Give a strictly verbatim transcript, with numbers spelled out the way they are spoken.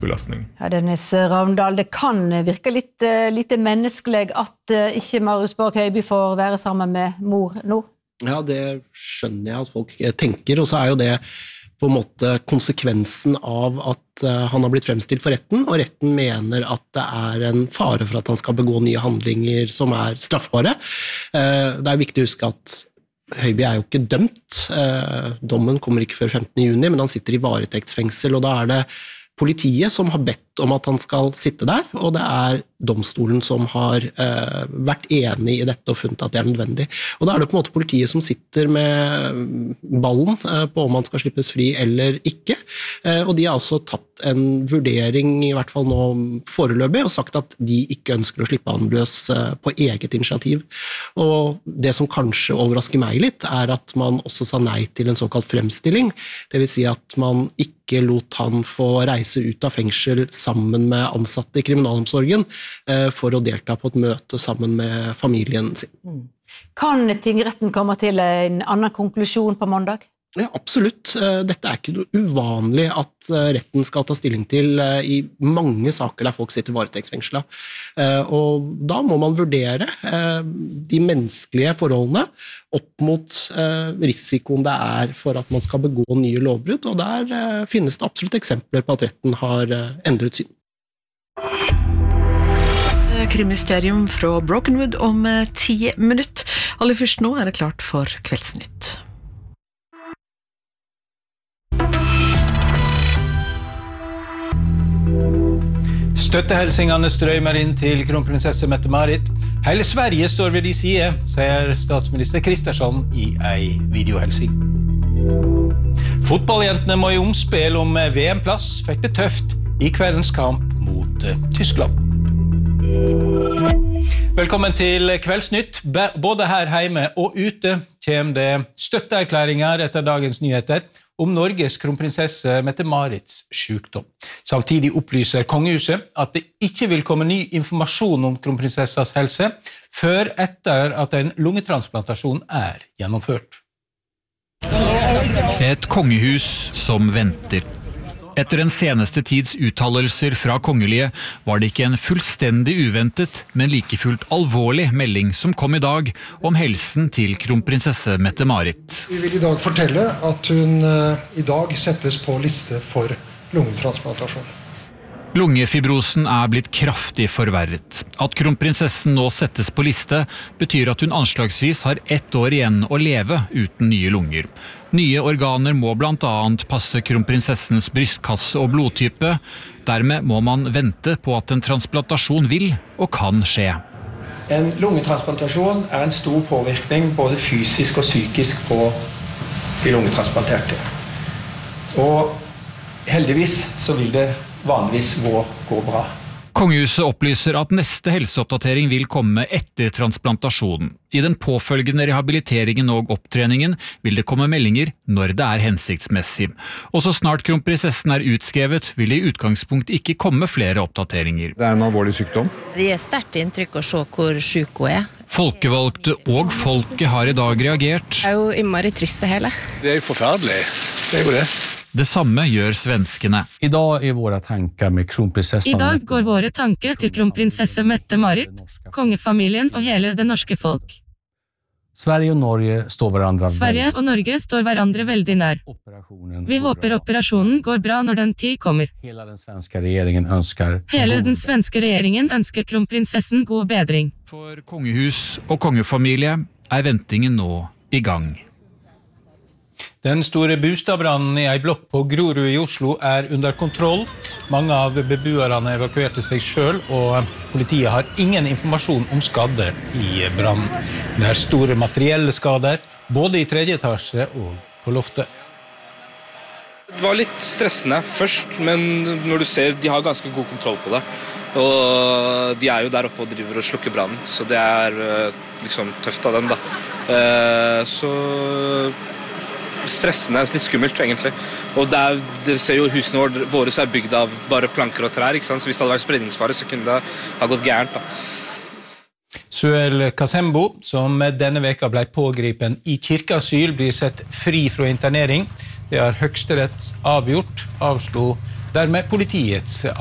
belastning. Ja, Dennis Ravndal, det kan virke litt lite menneskelig at ikke Marius Borg Høiby får være sammen med mor nå. Ja, det skjønner jeg at folk tenker, og så er jo det på en måte konsekvensen av at han har blitt fremstilt for retten, og retten mener at det er en fare for at han skal begå nye handlinger som er straffbare. Det er viktig å huske at Høiby er jo ikke dømt. Dommen kommer ikke før femtende juni, men han sitter i varetektsfengsel, og da er det politiet som har bedt om at han skal sitte der, og det er domstolen som har eh, vært enig i dette og funnet at det er nødvendig. Og da er det på en måte politiet som sitter med ballen eh, på om han skal slippes fri eller ikke, eh, og de har altså tatt en vurdering, i hvert fall nå foreløpig, og sagt at de ikke ønsker å slippe han løs eh, på eget initiativ. Og det som kanskje overrasker meg litt, er at man også sa nei til en såkalt fremstilling, det vil si at man ikke lot han få reise ut av fengsel sammen med ansatte i kriminalomsorgen for å delta på et møte sammen med familien sin. Kan tingretten komme til en annen konklusjon på mandag? Ja, absolutt. Dette er ikke noe uvanlig at retten skal ta stilling til i mange saker der folk sitter varetektsfengslet. Og da må man vurdere de menneskelige forholdene opp mot risikoen det er for at man skal begå nye lovbrudd, og der finnes det absolutt eksempler på at retten har endret syn. Krimmysterium fra Brokenwood om ti minutter. Aller først nå er det klart for Kveldsnytt. Støttehelsingene strømmer inn til kronprinsesse Mette-Marit. Hele Sverige står ved de side, sier statsminister Kristersson i ei videohelsing. Fotballjentene må i omspill om V M-plass, fikk det tøft i kveldens kamp mot Tyskland. Velkommen til Kveldsnytt. Både her hjemme og ute kommer det støtteerklæringer etter dagens nyheter om Norges kronprinsesse Mette-Marits sykdom. Samtidig opplyser kongehuset at det ikke vil komme ny informasjon om kronprinsessas helse før etter at en lungetransplantasjon er gjennomført. Et kongehus som venter. Etter den seneste tids uttalelser fra kongelige var det ikke en fullstendig uventet, men like fullt alvorlig melding som kom i dag om helsen til kronprinsesse Mette-Marit. Vi vil i dag fortelle at hun i dag settes på liste for lungetransplantasjon. Lungefibrosen er blitt kraftig forverret. At kronprinsessen nå settes på liste betyr at hun anslagsvis har ett år igjen å leve uten nye lunger. Nye organer må blant annet passe kronprinsessens brystkasse og blodtype. Dermed må man vente på at en transplantasjon vil og kan skje. En lungetransplantasjon er en stor påvirkning både fysisk og psykisk på de lungetransplanterte. Og heldigvis så vil det vanligvis gå, gå bra. Kongehuset opplyser at neste helseoppdatering vil komme etter transplantasjonen. I den påfølgende rehabiliteringen og opptreningen vil det komme meldinger når det er hensiktsmessig. Og så snart kronprinsessen er utskrevet, vil det i utgangspunkt ikke komme flere oppdateringer. Det er en alvorlig sykdom. Det er sterkt inntrykk å se hvor syk hun er. Folkevalgte og folket har i dag reagert. Det er jo innmari trist det hele. Det er jo forferdelig. Det er jo det. Det samme gjør svenskene. I dag er våre tanker med kronprinsessen. I dag går våre tanker til kronprinsesse Mette-Marit, kongefamilien og hele det norske folk. Sverige og Norge står hverandre Sverige og Norge står hverandre veldig nær. Vi håper operasjonen går bra når den tid kommer. Hele den svenske regjeringen ønsker Hele den svenske regjeringen ønsker kronprinsessen god bedring. For kongehus og kongefamilie er ventingen nå i gang. Den store Bustadbrannen i ei blokk på Grorud i Oslo er under kontroll. Mange av beboerne evakuerte seg selv, og politiet har ingen informasjon om skadde i brannen. Det er store materielle skader, både i tredje etasje og på loftet. Det var litt stressende først, men når du ser, de har ganske god kontroll på det. Og de er jo der oppe og driver og slukker brannen, så det er liksom tøft av dem da. Så stressende, litt skummelt egentlig. Og det er, dere ser jo husene våre er bygd av bare planker og trær, ikke sant? Så hvis det hadde vært spredningsfare, så kunne det ha gått gærent da. Suel Kasembo, som denne veka ble pågripen i kirkeasyl, blir sett fri fra internering. Det har Høyesterett avgjort, avslo Dermed politiets